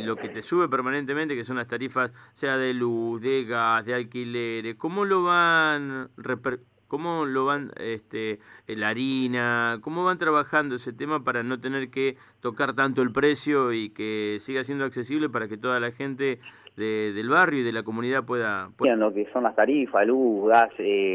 lo que te sube permanentemente, que son las tarifas, sea de luz, de gas, de alquileres, cómo lo van, la harina, cómo van trabajando ese tema para no tener que tocar tanto el precio y que siga siendo accesible para que toda la gente del barrio y de la comunidad pueda... Lo que son las tarifas, luz, gas,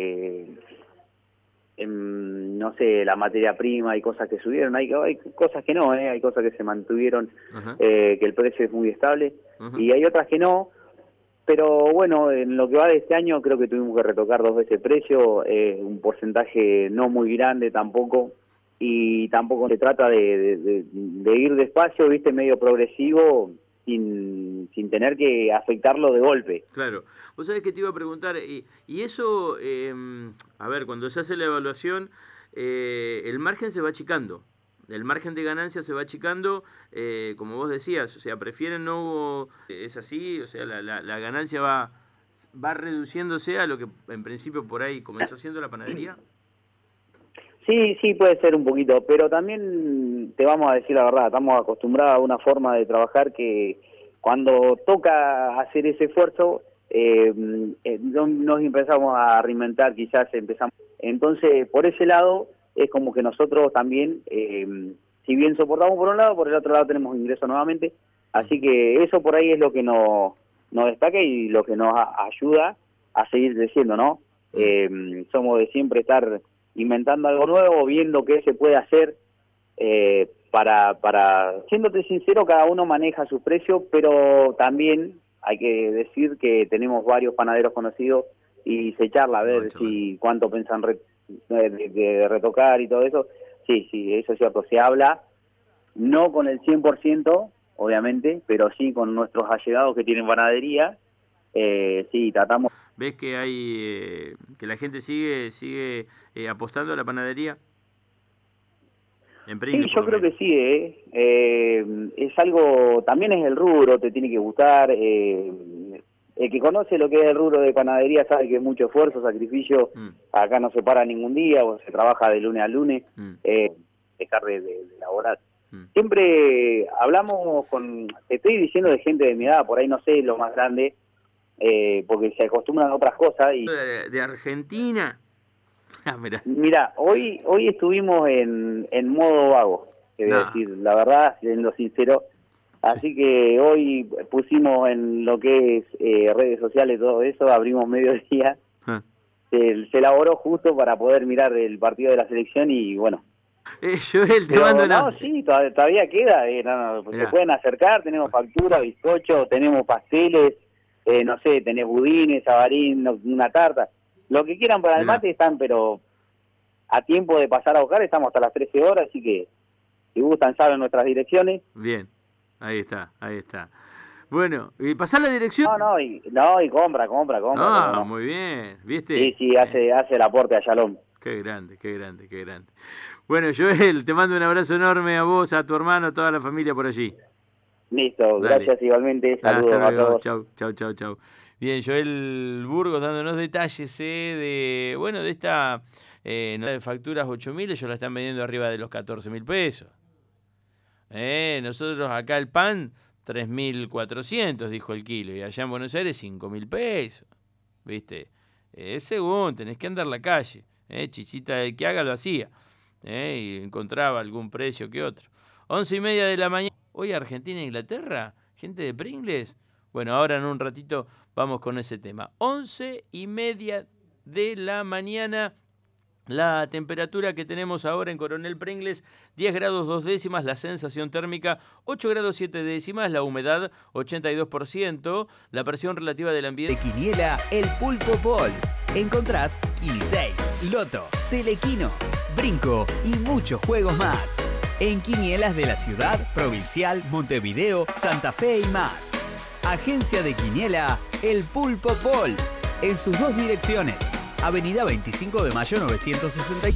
no sé, la materia prima, hay cosas que subieron, hay cosas que no, hay cosas que se mantuvieron, que el precio es muy estable, y hay otras que no, pero bueno, en lo que va de este año creo que tuvimos que retocar 2 veces el precio, un porcentaje no muy grande tampoco, y tampoco se trata de ir despacio, viste, medio progresivo, sin tener que afectarlo de golpe. Claro. Vos sabés que te iba a preguntar, y eso, a ver, cuando se hace la evaluación, el margen se va achicando, el margen de ganancia se va achicando, como vos decías, o sea, prefieren no, es así, o sea, la ganancia va reduciéndose a lo que en principio por ahí comenzó siendo la panadería. Sí, puede ser un poquito, pero también te vamos a decir la verdad, estamos acostumbrados a una forma de trabajar que cuando toca hacer ese esfuerzo, nos empezamos a reinventar, quizás empezamos. Entonces, por ese lado, es como que nosotros también, si bien soportamos por un lado, por el otro lado tenemos ingresos nuevamente, así que eso por ahí es lo que nos destaca y lo que nos ayuda a seguir creciendo, ¿no? Somos de siempre estar inventando algo nuevo, viendo qué se puede hacer, siéndote sincero, cada uno maneja sus precios, pero también hay que decir que tenemos varios panaderos conocidos y se charla a ver cuánto piensan de retocar y todo eso. Sí, eso es cierto, se habla, no con el 100%, obviamente, pero sí con nuestros allegados que tienen panadería, sí, tratamos. ¿Ves que hay que la gente sigue apostando a la panadería? Sí, yo creo que sí, es algo, también es el rubro, te tiene que gustar, el que conoce lo que es el rubro de panadería sabe que es mucho esfuerzo, sacrificio, acá no se para ningún día, o se trabaja de lunes a lunes, dejar de laborar. Siempre hablamos te estoy diciendo de gente de mi edad, por ahí no sé, lo más grande, porque se acostumbran a otras cosas. ¿De Argentina? Mira, hoy estuvimos en modo vago, te voy a decir, la verdad, siendo sincero. Así que hoy pusimos en lo que es redes sociales, todo eso, abrimos mediodía. Se elaboró justo para poder mirar el partido de la selección y bueno. Joel, te mando una... No, sí, todavía queda, se pueden acercar, tenemos factura, bizcocho, tenemos pasteles, no sé, tenés budines, sabarín, una tarta. Lo que quieran para el mate están, pero a tiempo de pasar a buscar, estamos hasta las 13 horas, así que si gustan saben nuestras direcciones. Bien, ahí está. Bueno, ¿y pasar la dirección? Y compra. Ah, muy bien, ¿viste? Sí, hace el aporte a Shalom. Qué grande. Bueno, Joel, te mando un abrazo enorme a vos, a tu hermano, a toda la familia por allí. Listo, dale. Gracias igualmente, saludos a todos. Chau. Bien, Joel Burgos dándonos detalles de esta de facturas 8.000, ellos la están vendiendo arriba de los 14.000 pesos. Nosotros acá el pan, 3.400, dijo el kilo, y allá en Buenos Aires 5.000 pesos. ¿Viste? Según, tenés que andar la calle. Chichita, el que haga lo hacía. Y encontraba algún precio que otro. 11:30 de la mañana. Hoy Argentina e Inglaterra, gente de Pringles. Bueno, ahora en un ratito vamos con ese tema. 11:30 de la mañana. La temperatura que tenemos ahora en Coronel Pringles, 10 grados 2 décimas, la sensación térmica 8 grados 7 décimas, la humedad 82%, la presión relativa del ambiente. De Quiniela, el Pulpo Ball. Encontrás Kini 6, Loto, Telequino, Brinco y muchos juegos más. En Quinielas de la ciudad, provincial, Montevideo, Santa Fe y más. Agencia de Quiniela, el Pulpo Ball. En sus 2 direcciones. Avenida 25 de Mayo 963.